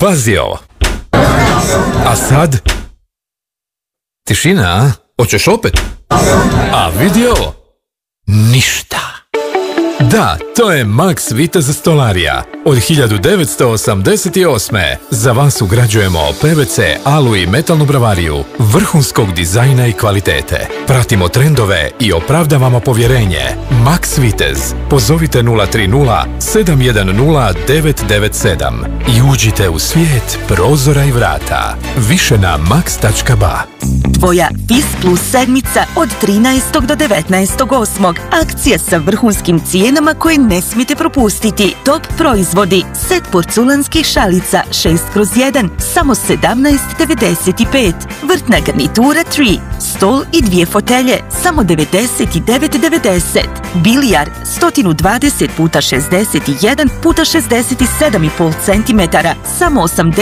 pazi ovo. A sad? Tišina, a? Hoćeš opet? A vidi ovo? Ništa. Da, to je Max Vitez stolarija. Od 1988. Za vas ugrađujemo PVC, alu i metalnu bravariju vrhunskog dizajna i kvalitete. Pratimo trendove i opravdavamo povjerenje. Max Vitez. Pozovite 030 710 997 i uđite u svijet prozora i vrata. Više na max.ba. Tvoja FIS Plus sedmica od 13. do 19.8. Akcija sa vrhunskim cijenama koje ne smijete propustiti. Top proizvodi. Set porculanskih šalica 6/1, samo 17,95. Vrtna garnitura 3. Stol i 2 fotelje, samo 99,90. Bilijar 120 x 61 x 67,5 cm, samo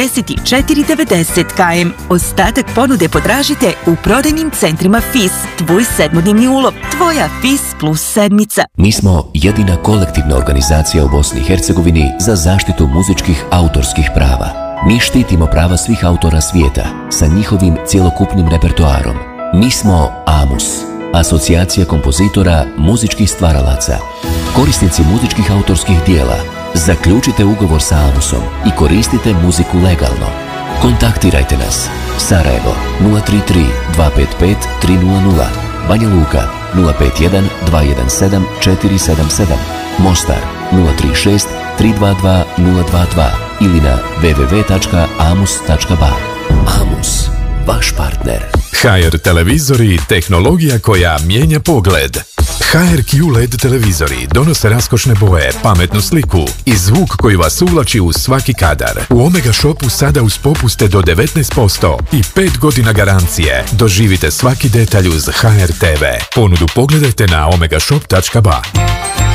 84,90 km. Ostatak ponude potražite u prodajnim centrima FIS. Tvoj sedmodnevni ulov, tvoja FIS Plus sedmica. Mi smo jedina kolektivna organizacija u Bosni i Hercegovini za zaštitu muzičkih autorskih prava. Mi štitimo prava svih autora svijeta sa njihovim cjelokupnim repertoarom. Mi smo AMUS, Asocijacija kompozitora muzičkih stvaralaca. Korisnici muzičkih autorskih dijela, zaključite ugovor sa AMUSom i koristite muziku legalno. Kontaktirajte nas. Sarajevo 033 255 300, Banja Luka 051 217 477, Mostar 036 322 022 ili na www.amus.ba. AMUS, vaš partner. HR televizori, tehnologija koja mijenja pogled. HRQ LED televizori donose raskošne boje, pametnu sliku i zvuk koji vas uvlači u svaki kadar. U Omega Shopu sada uz popuste do 19% i 5 godina garancije. Doživite svaki detalj uz HR TV. Ponudu pogledajte na omegashop.ba.